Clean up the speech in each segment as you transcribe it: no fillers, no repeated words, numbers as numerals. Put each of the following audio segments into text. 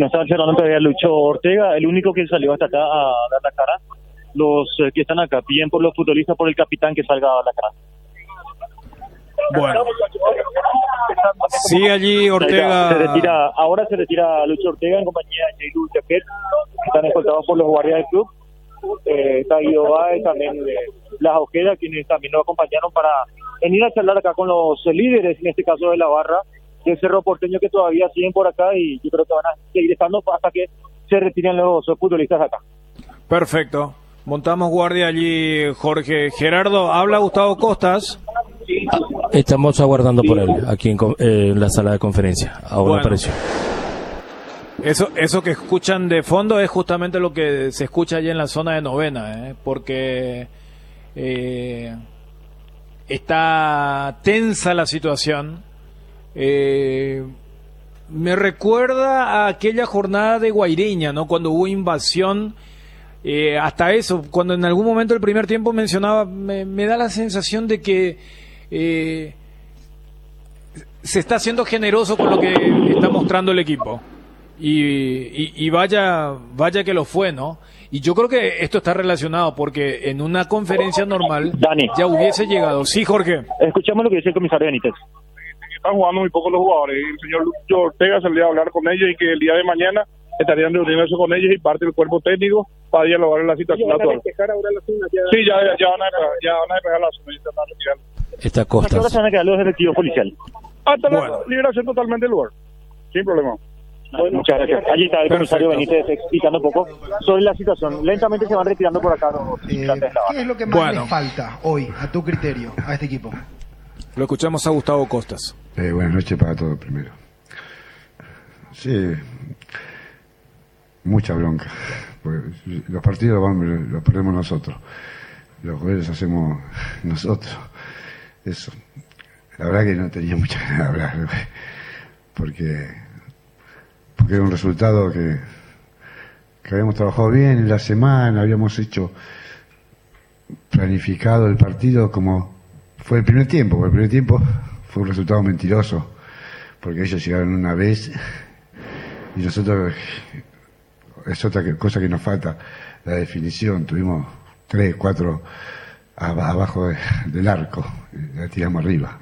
Bueno, está cerrando todavía Lucho Ortega, el único que salió hasta acá a dar la cara. Los que están acá piden por los futbolistas, por el capitán que salga a dar la cara. Bueno, sí, allí Ortega. Ahora se retira Lucho Ortega en compañía de Jailu Jaquet, que están escoltados por los guardias del club. Está Guido Báez, también Las Ojeras, quienes también nos acompañaron para venir a charlar acá con los líderes, en este caso de la barra del Cerro Porteño, que todavía siguen por acá y yo creo que van a seguir estando hasta que se retiren los futbolistas de acá. Perfecto. Montamos guardia allí, Jorge. Gerardo, habla Gustavo Costas. Estamos aguardando por él aquí en la sala de conferencia. Ahora apareció. Eso que escuchan de fondo es justamente lo que se escucha allí en la zona de novena, porque está tensa la situación. Me recuerda a aquella jornada de Guaireña, ¿no? Cuando hubo invasión. Hasta eso, cuando en algún momento del primer tiempo mencionaba, me da la sensación de que se está siendo generoso con lo que está mostrando el equipo. Y vaya que lo fue, ¿no? Y yo creo que esto está relacionado porque en una conferencia normal Dani, ya hubiese llegado. Sí, Jorge. Escuchamos lo que dice el comisario Benítez. Están jugando muy poco los jugadores. El señor Lucho Ortega salió a hablar con ellos y que el día de mañana estarían reuniéndose con ellos y parte del cuerpo técnico para dialogar en la situación actual. Sí, ya van a despejar la zona y se van a retirar. Esta Costa. ¿Hasta ahora se van a quedar los efectivos policiales? Hasta la liberación totalmente del lugar, sin problema. Bueno, muchas gracias. Allí está el comisario Benítez explicando un poco sobre la situación. Lentamente se van retirando por acá los integrantes de la barra. ¿Qué es lo que más le falta hoy, a tu criterio, a este equipo? Lo escuchamos a Gustavo Costas. Buenas noches para todos primero. Sí, mucha bronca. Porque los partidos los perdemos nosotros. Los goles hacemos nosotros. Eso. La verdad que no tenía mucha ganas de hablar. Porque era un resultado que habíamos trabajado bien en la semana, habíamos planificado el partido como fue el primer tiempo. Porque el primer tiempo fue un resultado mentiroso, porque ellos llegaron una vez y nosotros, es otra cosa que nos falta, la definición. Tuvimos 3, 4 abajo del arco, la tiramos arriba.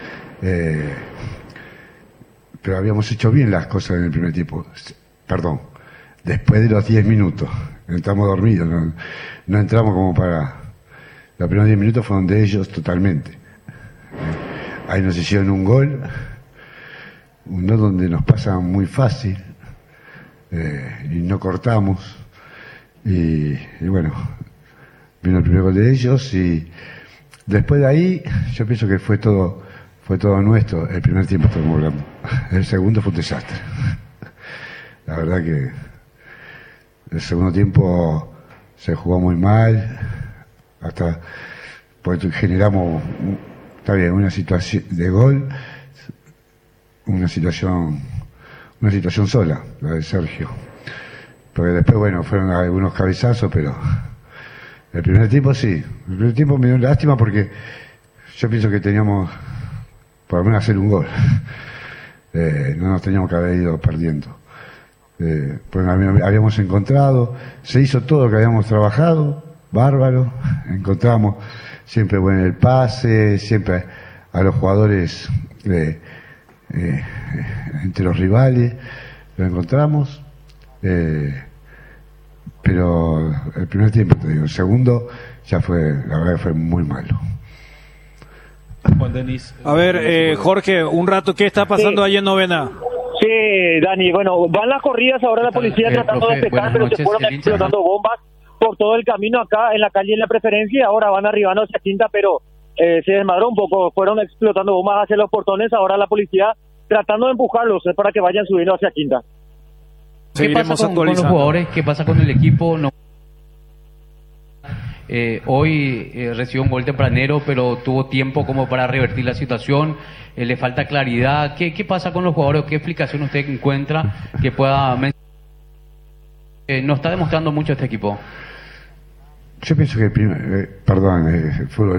Pero habíamos hecho bien las cosas en el primer tiempo. Perdón, después de los 10 minutos. Entramos dormidos, no entramos como para... Los primeros 10 minutos fueron de ellos totalmente. Ahí nos hicieron un gol donde nos pasa muy fácil, y no cortamos. Y bueno, vino el primer gol de ellos y después de ahí yo pienso que fue todo nuestro. El primer tiempo estuvimos hablando, el segundo fue un desastre. La verdad que el segundo tiempo se jugó muy mal, hasta pues generamos, está bien, una situación de gol, una situación sola, la de Sergio, porque después bueno fueron algunos cabezazos, pero el primer tiempo sí, el primer tiempo me dio lástima porque yo pienso que teníamos por lo menos hacer un gol. No nos teníamos que haber ido perdiendo. Pues habíamos encontrado, se hizo todo lo que habíamos trabajado, bárbaro, encontramos siempre bueno el pase, siempre a los jugadores entre los rivales, lo encontramos, pero el primer tiempo, te digo, el segundo ya fue, la verdad que fue muy malo. A ver, Jorge, un rato, ¿qué está pasando ahí en novena? Sí, Dani, bueno, van las corridas ahora la policía tratando de despejar, pero se fueron explotando bombas por todo el camino acá en la calle en la preferencia, ahora van arribando hacia Quinta, pero se desmadró un poco, fueron explotando bombas hacia los portones, ahora la policía tratando de empujarlos para que vayan subiendo hacia Quinta. ¿Qué pasa con los jugadores? ¿Qué pasa con el equipo? Hoy recibió un gol tempranero, pero tuvo tiempo como para revertir la situación. Le falta claridad. ¿Qué pasa con los jugadores? ¿Qué explicación usted encuentra que pueda mencionar? No está demostrando mucho este equipo. Yo pienso que, fue